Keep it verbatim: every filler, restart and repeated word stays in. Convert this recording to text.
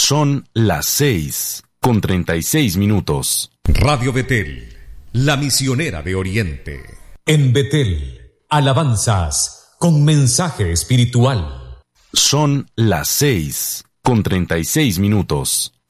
Son las seis con treinta y seis minutos. Radio Betel, la misionera de Oriente. En Betel, alabanzas con mensaje espiritual. Son las seis con treinta y seis minutos.